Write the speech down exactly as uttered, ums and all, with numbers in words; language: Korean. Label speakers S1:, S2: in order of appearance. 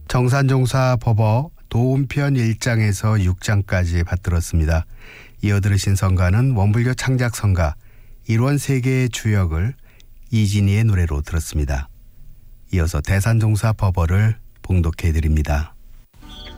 S1: 정산종사 법어 도움편 일 장에서 육 장까지 받들었습니다. 이어 들으신 성가는 원불교 창작성가 일원 세계의 주역을 이진희의 노래로 들었습니다. 이어서 대산종사 법어를 봉독해드립니다.